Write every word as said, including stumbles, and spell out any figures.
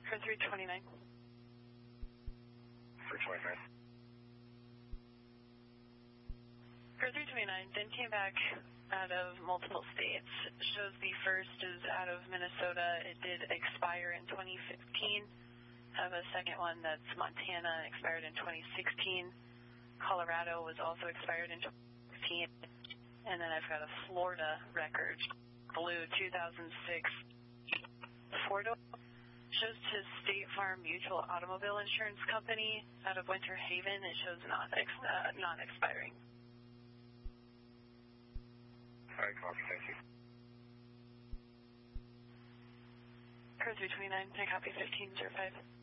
For three twenty-nine. three twenty-nine. For three twenty-nine, then came back out of multiple states. Shows the first is out of Minnesota. It did expire in twenty fifteen. Have a second one that's Montana, expired in twenty sixteen. Colorado was also expired in twenty fifteen. And then I've got a Florida record, blue two thousand six Ford. Shows to State Farm Mutual Automobile Insurance Company out of Winter Haven. It shows not ex uh, non-expiring. All right, copy. Thank you. For three twenty-nine, I copy fifteen oh five.